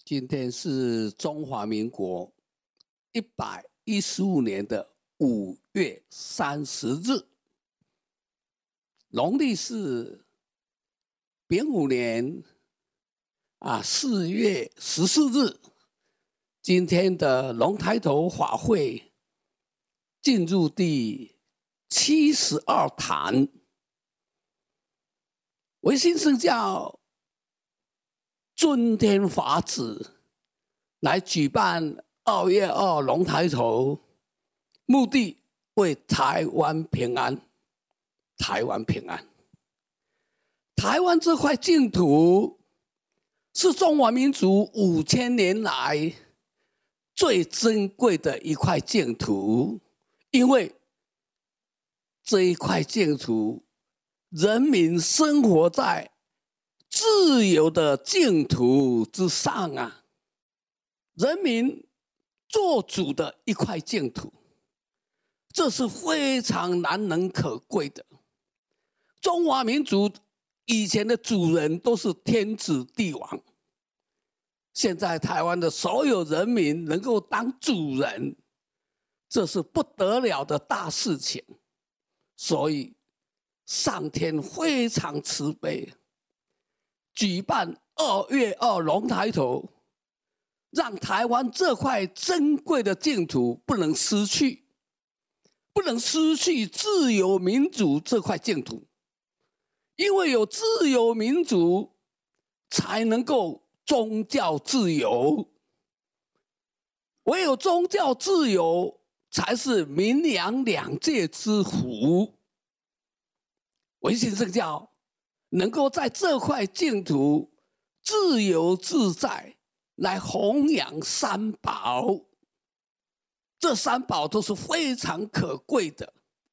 今天是中华民国115年的5月30日，农历是丙午年4月14日。今天的龙抬头法会进入第72坛，维新圣教尊天法旨来举办2月2龙抬头，目的为台湾平安。台湾平安，台湾这块净土是中华民族5000年来最珍贵的一块净土，因为这一块净土，人民生活在自由的净土之上啊，人民做主的一块净土，这是非常难能可贵的。中华民族以前的主人都是天子帝王，现在台湾的所有人民能够当主人，这是不得了的大事情。所以上天非常慈悲，举办2月2龙抬头，让台湾这块珍贵的净土不能失去，不能失去自由民主这块净土。因为有自由民主，才能够宗教自由，唯有宗教自由，才是民阳两界之福。维新圣教能够在这块净土自由自在来弘扬三宝，这三宝都是非常可贵的。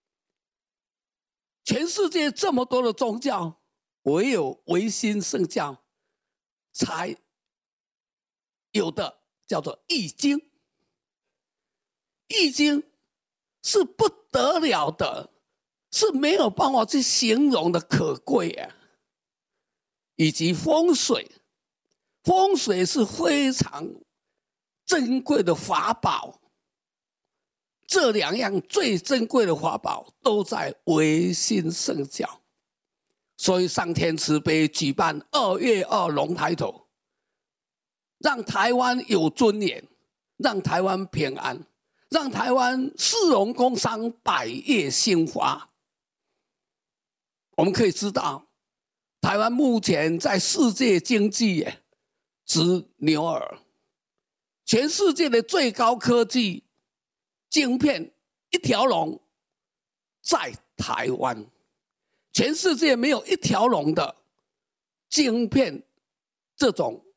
全世界这么多的宗教，唯有维新圣教才有的叫做易经。易经是不得了的，是没有办法去形容的可贵啊。以及风水，风水是非常珍贵的法宝。这2样最珍贵的法宝都在维新圣教，所以上天慈悲举办2月2龙抬头，让台湾有尊严，让台湾平安，让台湾市容工商百业兴发。我们可以知道，台湾目前在世界经济直牛耳，全世界的最高科技晶片一条龙在台湾，全世界没有一条龙的晶片这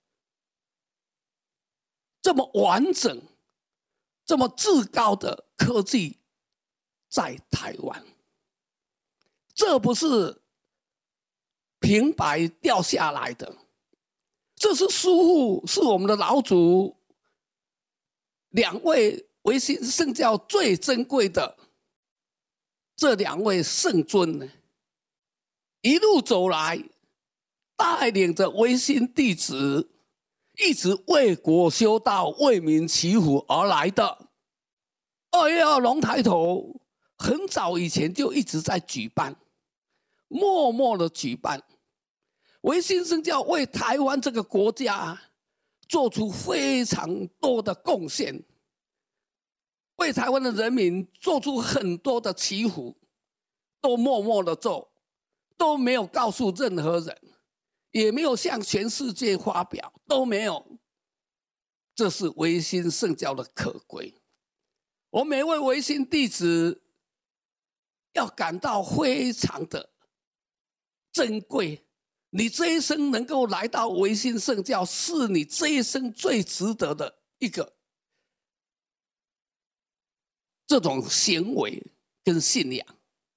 么完整、这么至高的科技在台湾。这不是平白掉下来的，这是疏忽，是我们的老祖2位维新圣教最珍贵的这2位圣尊呢，一路走来，带领着维新弟子，一直为国修道、为民祈福而来的。2月2龙抬头，很早以前就一直在举办，默默的举办。维新圣教为台湾这个国家做出非常多的贡献，为台湾的人民做出很多的祈福，都默默的做，都没有告诉任何人，也没有向全世界发表，都没有。这是维新圣教的可贵。我每位维新弟子要感到非常的珍贵。你这一生能够来到维新圣教，是你这一生最值得的一个这种行为跟信仰。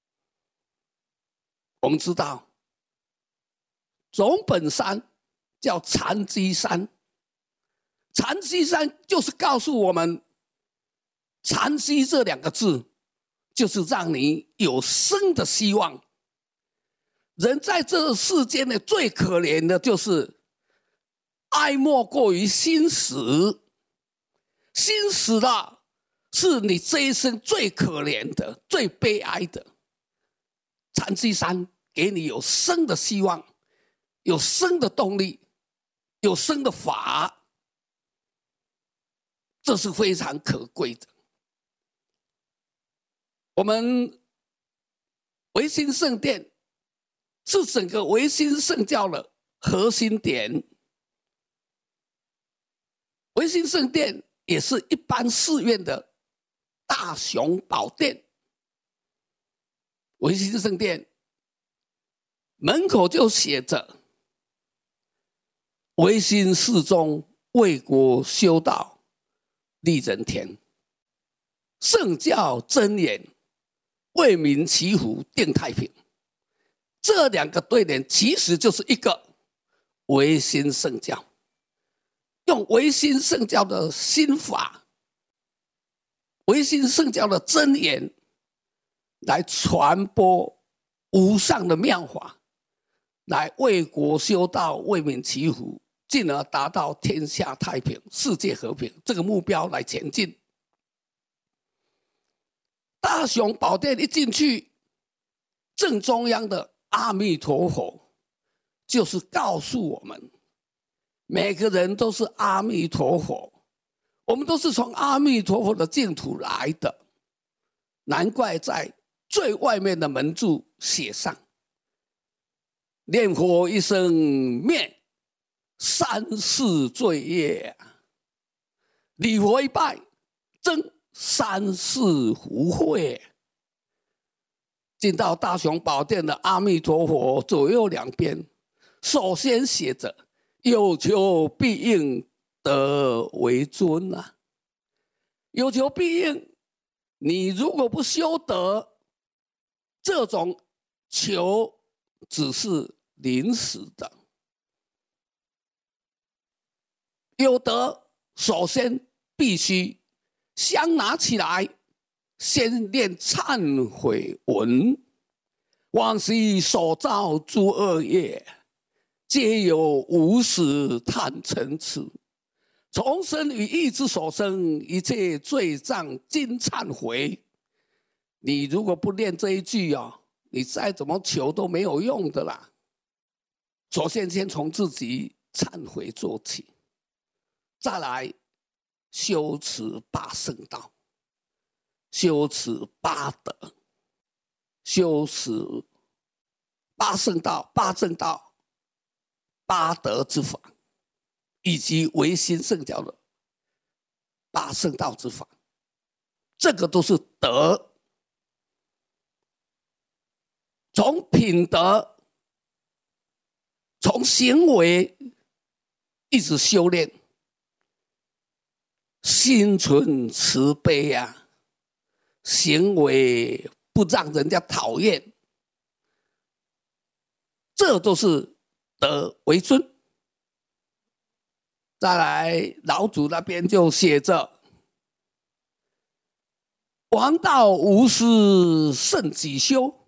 我们知道总本山叫禅机山，禅机山就是告诉我们，禅机这2个字就是让你有生的希望。人在这世间呢，最可怜的就是爱哀莫过于心死。心死了，是你这一生最可怜的、最悲哀的。禅机山给你有生的希望，有生的动力，有生的法，这是非常可贵的。我们维新圣殿是整个维新圣教的核心点，维新圣殿也是一般寺院的大雄宝殿。维新圣殿门口就写着维新寺宗为国修道立人田，圣教真言为民祈福定太平。这两个对联其实就是一个维新圣教，用维新圣教的心法，维新圣教的真言来传播无上的妙法，来为国修道，为民祈福，进而达到天下太平、世界和平这个目标来前进。大雄宝殿一进去，正中央的阿弥陀佛就是告诉我们，每个人都是阿弥陀佛，我们都是从阿弥陀佛的净土来的。难怪在最外面的门柱写上念佛一生灭三世罪业，礼佛一拜增三世福慧。进到大雄宝殿的阿弥陀佛左右两边，首先写着有求必应得为尊啊，有求必应。你如果不修德，这种求只是临时的。有德，首先必须香拿起来，先念忏悔文，往昔所造诸恶业，皆有无始贪嗔痴，从生于意之所生，一切罪障尽忏悔。你如果不念这一句啊，你再怎么求都没有用的啦。首先先从自己忏悔做起，再来修持八圣道，修持八德，修持八圣道、八正道、八德之法，以及唯心圣教的八圣道之法，这个都是德。从品德，从行为一直修炼，心存慈悲啊，行为不让人家讨厌，这都是德为尊。再来老祖那边就写着王道无师胜己修，